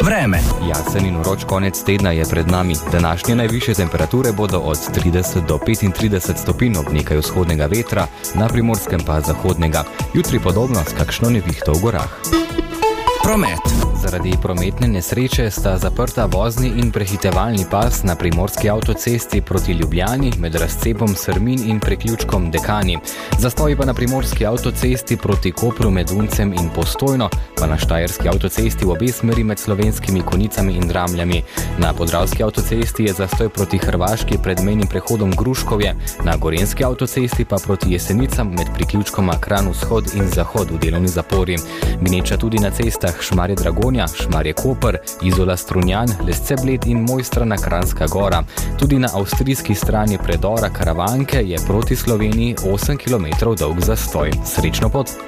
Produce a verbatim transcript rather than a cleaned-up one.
Vreme. Jasen in vroč konec tedna je pred nami. Današnje najvišje temperature bodo od trideset do petintrideset stopinj ob nekaj vzhodnega vetra, na Primorskem pa zahodnega. Jutri podobno s kakšno nevihto v gorah. Promet. Zaradi prometne nesreče sta zaprta vozni in prehitevalni pas na primorski avtocesti proti Ljubljani med razcepom Srmin in priključkom Dekani. Zastoji pa na primorski avtocesti proti Kopru med Uncem in Postojno, pa na štajerski avtocesti v obe smeri med Slovenskimi Konjicami in Dramljami. Na podravski avtocesti je zastoj proti Hrvaški pred mejnim prehodom Gruškovje, na gorenski avtocesti pa proti Jesenicam med priključkoma Kranj vzhod in zahod v delovni zapori. Gneča tudi na cestah Šmarje Dragonja, Šmarje Koper, Izola Strunjan, Lesce Bled in Mojstrana Kranjska Gora. Tudi na avstrijski strani predora Karavanke je proti Sloveniji osem kilometrov dolg zastoj. Srečno pot!